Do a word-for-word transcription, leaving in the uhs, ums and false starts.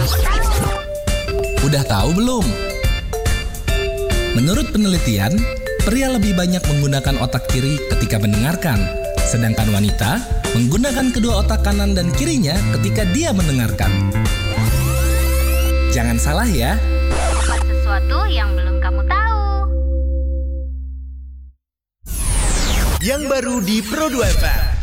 Udah tahu belum? Menurut penelitian, pria lebih banyak menggunakan otak kiri ketika mendengarkan, sedangkan wanita menggunakan kedua otak kanan dan kirinya ketika dia mendengarkan. Jangan salah ya. Buat sesuatu yang belum kamu tahu. Yang baru di Pro dua F M.